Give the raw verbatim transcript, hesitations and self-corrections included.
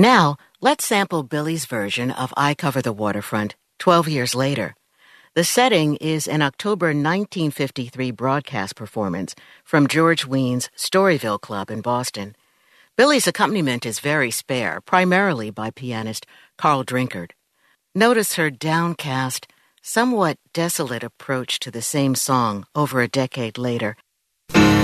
Now, let's sample Billy's version of I Cover the Waterfront twelve years later. The setting is an October nineteen fifty-three broadcast performance from George Wein's Storyville Club in Boston. Billy's accompaniment is very spare, primarily by pianist Carl Drinkard. Notice her downcast, somewhat desolate approach to the same song over a decade later,